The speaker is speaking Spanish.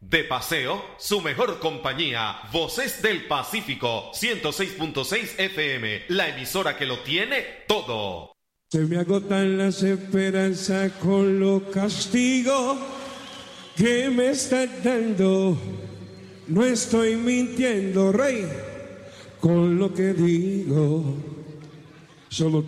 De paseo, su mejor compañía. Voces del Pacífico, 106.6 FM, la emisora que lo tiene todo. Se me agotan las esperanzas con los castigos que me estás dando. No estoy mintiendo, rey, con lo que digo. Solo